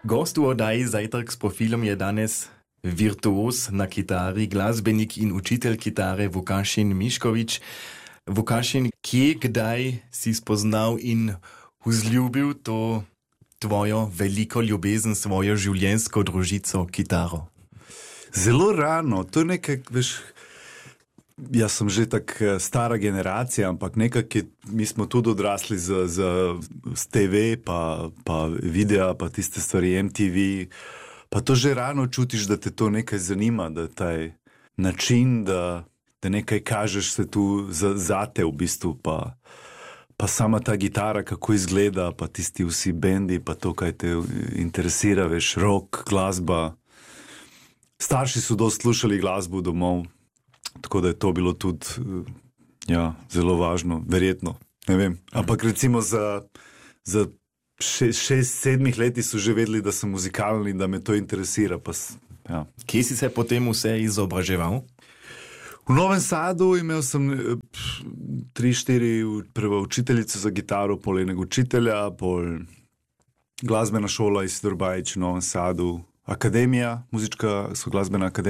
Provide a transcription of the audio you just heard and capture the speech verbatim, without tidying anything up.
Gost u oddaji Zajtrk s profilom je danes virtuos na kitari, glasbenik in učitelj kitare Vukašin Mišković. Vukašin, kje, kdaj si spoznal in vzljubil to tvojo veliko ljubezen, svojo življenjsko družico, kitaro? Zelo rano, to je nekaj, veš, jaz sem že tak stara generacija, ampak nekako mi smo tudi odrasli z, z, z te ve, pa, pa videa, pa tiste stvari M T V, pa to že rano čutiš, da te to nekaj zanima, da taj način, da, da nekaj kažeš se tu za, zate v bistvu, pa, pa sama ta gitara, kako izgleda, pa tisti vsi bendi, pa to, kaj te interesira, veš, rock, glasba. Starši so dosti slušali glasbo domov, tako da je to bilo tudi ja, zelo važno, verjetno, ne vem. Ampak recimo za, za šest, šest, sedmih leti so že vedeli, da sem muzikalni in da me to interesira. Pa, ja. Kje si se potem vse izobraževal? V Novem Sadu imel sem tri, štiri prvo učiteljice za gitaro, pol enega učitelja, pol glasbena šola Isidor Bajić v Novem Sadu, akademija, muzička, so glasbena akademija.